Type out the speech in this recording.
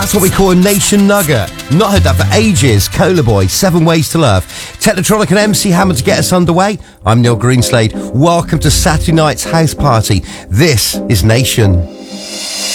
That's what we call a Nation Nugget. Not heard that for ages. Cola Boy, 7 Ways to Love. Technotronic and MC Hammer to get us underway. I'm Neil Greenslade. Welcome to Saturday night's house party. This is Nation.